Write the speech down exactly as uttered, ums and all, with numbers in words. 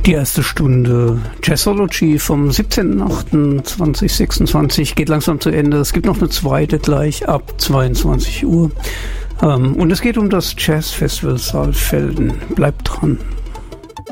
Die erste Stunde Jazzology vom siebzehnten achten zweitausendsechsundzwanzig geht langsam zu Ende. Es gibt noch eine zweite gleich ab zweiundzwanzig Uhr. Ähm, und es geht um das Jazzfestival Saalfelden. Bleibt dran.